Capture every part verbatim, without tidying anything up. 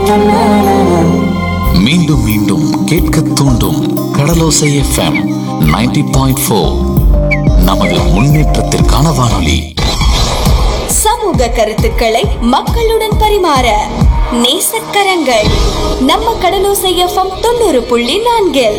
மீண்டும் மீண்டும் கேட்க தூண்டும் கடலோசை எஃப்எம் நைன்டி பாயிண்ட் ஃபோர். நமது முன்னேற்றத்திற்கான வானொலி. சமூக கருத்துக்களை மக்களுடன் பரிமாற நேசக்கரங்கள் நம்ம கடலோசை எஃப்எம் தொண்ணூறு புள்ளி நான்கில்.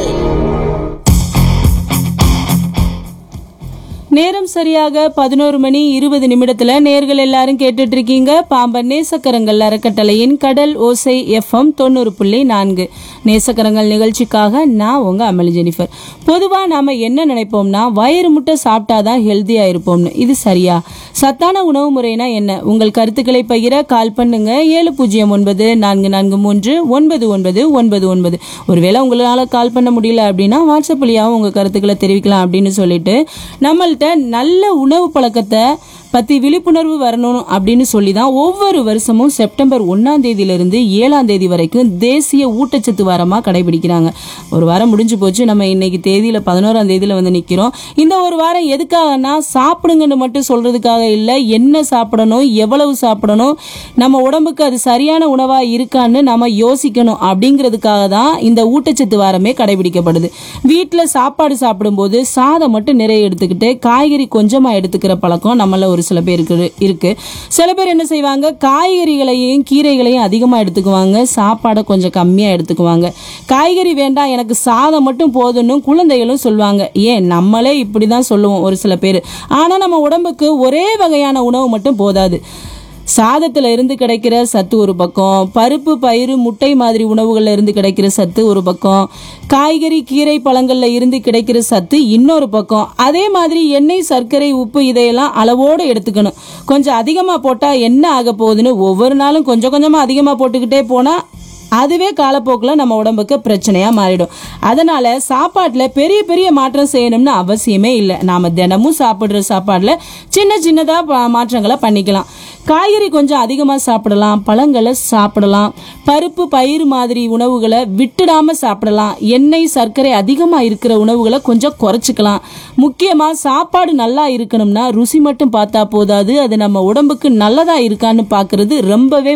நேரம் சரியாக பதினோரு மணி இருபது நிமிடத்துல நேர்கள் எல்லாரும் கேட்டுட்டு இருக்கீங்க பாம்பன் நேசக்கரங்கள் அறக்கட்டளையின் கடல் ஓசை எஃப்எம் தொண்ணூறு புள்ளி நான்கு. நேசக்கரங்கள் நிகழ்ச்சிக்காக நான் உங்க அமளி ஜெனிஃபர். பொதுவா நாம என்ன நினைப்போம்னா வயிறு முட்டை சாப்பிட்டாதான் ஹெல்த்தியா இருப்போம்னு. இது சரியா? சத்தான உணவு முறைனா என்ன? உங்கள் கருத்துக்களை பகிர கால் பண்ணுங்க ஏழு பூஜ்ஜியம் ஒன்பது நான்கு நான்கு மூன்று ஒன்பது ஒன்பது ஒன்பது ஒன்பது. ஒருவேளை உங்களால கால் பண்ண முடியல அப்படின்னா வாட்ஸ்அப் வழியாவும் உங்க கருத்துக்களை தெரிவிக்கலாம் அப்படின்னு சொல்லிட்டு நம்மள்ட்ட நல்ல உணவு பழக்கத்தை பத்தி விழிப்புணர்வு வரணும் அப்படின்னு சொல்லி தான் ஒவ்வொரு வருஷமும் செப்டம்பர் ஒன்னாம் தேதியிலிருந்து ஏழாம் தேதி வரைக்கும் தேசிய ஊட்டச்சத்து வாரமா கடைபிடிக்கிறாங்க. ஒரு வாரம் முடிஞ்சு போச்சு. நம்ம இன்னைக்கு தேதியில பதினோராம் தேதியில வந்து நிக்கிறோம். இந்த ஒரு வாரம் எதுக்காகனா சாப்பிடுங்கன்னு மட்டும் சொல்றதுக்காக இல்ல, என்ன சாப்பிடணும், எவ்வளவு சாப்பிடணும், நம்ம உடம்புக்கு அது சரியான உணவா இருக்கான்னு நம்ம யோசிக்கணும் அப்படிங்கிறதுக்காக தான் இந்த ஊட்டச்சத்து வாரமே கடைபிடிக்கப்படுது. வீட்டுல சாப்பாடு சாப்பிடும் போது சாதம் மட்டும் நிறைய எடுத்துக்கிட்டு காய்கறி கொஞ்சமா எடுத்துக்கிற பழக்கம் நம்மள ஒரு சில பேருக்கு இருக்கு. சில பேர் என்ன செய்வாங்க, காய்கறிகளையும் கீரைகளையும் அதிகமா எடுத்துக்குவாங்க, சாப்பாடை கொஞ்சம் கம்மியா எடுத்துக்குவாங்க. காய்கறி வேண்டாம் எனக்கு சாதம் மட்டும் போதும்னு குழந்தைகளும் சொல்லுவாங்க. ஏன் நம்மளே இப்படிதான் சொல்லுவோம் ஒரு சில பேர். ஆனா நம்ம உடம்புக்கு ஒரே வகையான உணவு மட்டும் போதாது. சாதத்துல இருந்து கிடைக்கிற சத்து ஒரு பக்கம், பருப்பு பயிறு முட்டை மாதிரி உணவுகள்ல இருந்து கிடைக்கிற சத்து ஒரு பக்கம், காய்கறி கீரை பழங்கள்ல இருந்து கிடைக்கிற சத்து இன்னொரு பக்கம். அதே மாதிரி எண்ணெய் சர்க்கரை உப்பு இதையெல்லாம் அளவோடு எடுத்துக்கணும். கொஞ்சம் அதிகமா போட்டா என்ன ஆக போகுதுன்னு ஒவ்வொரு நாளும் கொஞ்சம் கொஞ்சமா அதிகமா போட்டுக்கிட்டே போனா அதுவே காலப்போக்கில் நம்ம உடம்புக்கு பிரச்சனையா மாறிடும். அதனால சாப்பாட்டுல பெரிய பெரிய மாற்றம் செய்யணும்னு அவசியமே இல்லை. நாம தினமும் சாப்பிடுற சாப்பாடுல சின்ன சின்னதா மாற்றங்களை பண்ணிக்கலாம். காய்கறி கொஞ்சம் அதிகமா சாப்பிடலாம், பழங்களை சாப்பிடலாம், பருப்பு பயிறு மாதிரி உணவுகளை விட்டுடாம சாப்பிடலாம், எண்ணெய் சர்க்கரை அதிகமா இருக்கிற உணவுகளை கொஞ்சம் குறைச்சிக்கலாம். முக்கியமா சாப்பாடு நல்லா இருக்கணும்னா ருசி மட்டும் பார்த்தா போதாது, அது நம்ம உடம்புக்கு நல்லதா இருக்கான்னு பாக்குறது ரொம்பவே